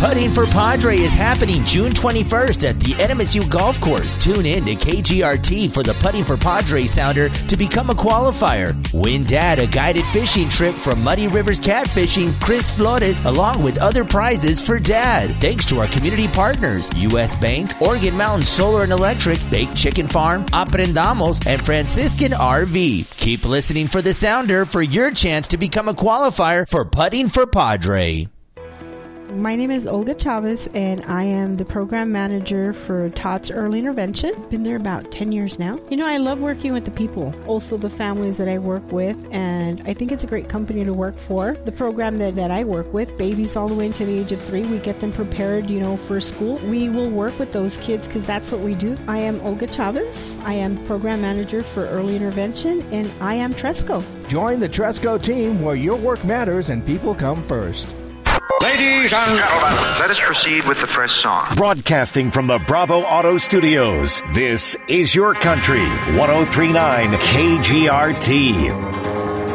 Putting for Padre is happening June 21st at the NMSU Golf Course. Tune in to KGRT for the Putting for Padre sounder to become a qualifier. Win Dad a guided fishing trip from Muddy Rivers Catfishing, Chris Flores, along with other prizes for Dad. Thanks to our community partners, U.S. Bank, Oregon Mountain Solar and Electric, Baked Chicken Farm, Aprendamos, and Franciscan RV. Keep listening for the sounder for your chance to become a qualifier for Putting for Padre. My name is Olga Chavez, and I am the program manager for TOTS Early Intervention. Been there about 10 years now. You know, I love working with the people, also the families that I work with, and I think it's a great company to work for. The program that I work with, babies all the way into the age of 3, we get them prepared, for school. We will work with those kids because that's what we do. I am Olga Chavez. I am program manager for Early Intervention, and I am Tresco. Join the Tresco team where your work matters and people come first. Ladies and gentlemen, let us proceed with the first song. Broadcasting from the Bravo Auto Studios, this is Your Country, 103.9 KGRT.